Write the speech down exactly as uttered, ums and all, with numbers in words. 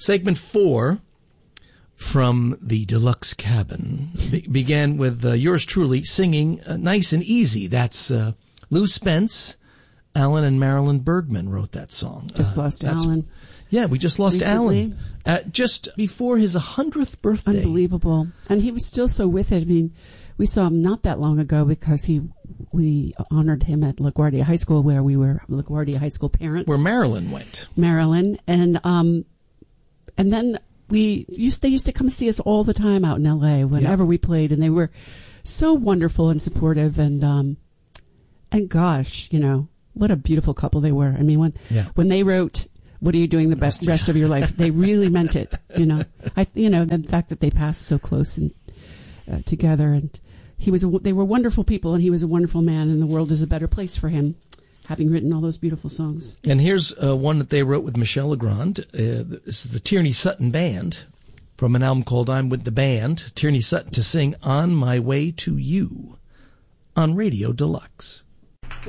Segment four from the Deluxe Cabin be- began with uh, yours truly singing uh, Nice and Easy. That's uh, Lou Spence. Alan and Marilyn Bergman wrote that song. Just uh, lost Alan. Yeah, we just lost recently. Alan. Uh, just before his one hundredth birthday. Unbelievable. And he was still so with it. I mean, we saw him not that long ago because he we honored him at LaGuardia High School, where we were LaGuardia High School parents. Where Marilyn went. Marilyn. And um, and then we used they used to come see us all the time out in L A whenever yeah. we played. And they were so wonderful and supportive. And, um, and gosh, you know, what a beautiful couple they were. I mean, when yeah. when they wrote, "What are you doing the best rest of your life?" they really meant it. You know, I you know the fact that they passed so close and uh, together, and he was a, they were wonderful people, and he was a wonderful man, and the world is a better place for him, having written all those beautiful songs. And here's uh, one that they wrote with Michel Legrand. Uh, this is the Tierney Sutton Band from an album called "I'm with the Band." Tierney Sutton to sing "On My Way to You" on Radio Deluxe.